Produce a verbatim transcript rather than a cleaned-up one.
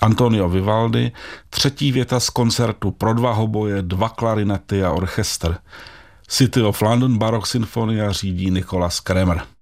Antonio Vivaldi, třetí věta z koncertu pro dva hoboje, dva klarinety a orchestr. City of London Baroque Sinfonia řídí Nicholas Kremer.